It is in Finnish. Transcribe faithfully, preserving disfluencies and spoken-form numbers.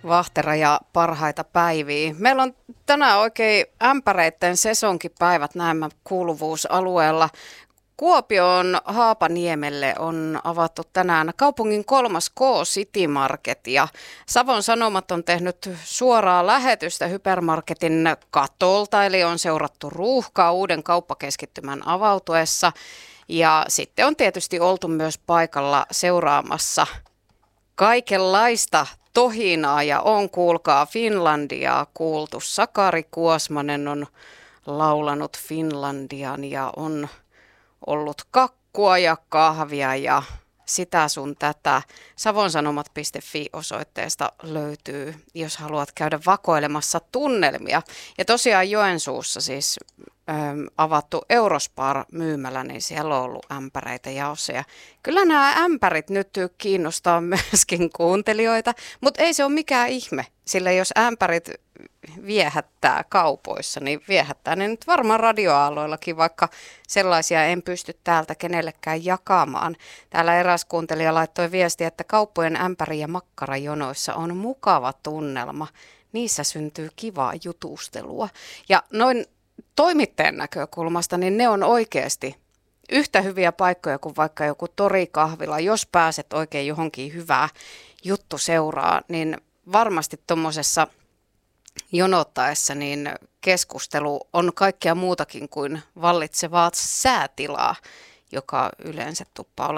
Vahtera ja parhaita päiviä. Meillä on tänään oikein ämpäreitten sesonkipäivät näemmä kuuluvuusalueella. Kuopion Haapaniemelle on avattu tänään kaupungin kolmas K-City Market ja Savon Sanomat on tehnyt suoraa lähetystä hypermarketin katolta, eli on seurattu ruuhkaa uuden kauppakeskittymän avautuessa ja sitten on tietysti oltu myös paikalla seuraamassa kaikenlaista tohinaa ja on kuulkaa Finlandiaa kuultu. Sakari Kuosmanen on laulanut Finlandian ja on ollut kakkua ja kahvia ja sitä sun tätä. savonsanomat piste fi-osoitteesta löytyy, jos haluat käydä vakoilemassa tunnelmia. Ja tosiaan Joensuussa siis äm, avattu Eurospar-myymälä, niin siellä on ollut ämpäreitä jaossa. Ja kyllä nämä ämpärit nyt kiinnostaa myöskin kuuntelijoita, mutta ei se ole mikään ihme, sillä jos ämpärit viehättää kaupoissa, niin viehättää ne nyt varmaan radioaaloillakin, vaikka sellaisia en pysty täältä kenellekään jakamaan. Täällä eräs kuuntelija laittoi viestiä, että kauppojen ämpäri- ja makkarajonoissa on mukava tunnelma. Niissä syntyy kivaa jutustelua. Ja noin toimittajan näkökulmasta, niin ne on oikeasti yhtä hyviä paikkoja kuin vaikka joku torikahvila. Jos pääset oikein johonkin hyvää juttu seuraa, niin varmasti tuommoisessa jonottaessa niin keskustelu on kaikkea muutakin kuin vallitsevaa säätilaa, joka yleensä tuppaa olemaan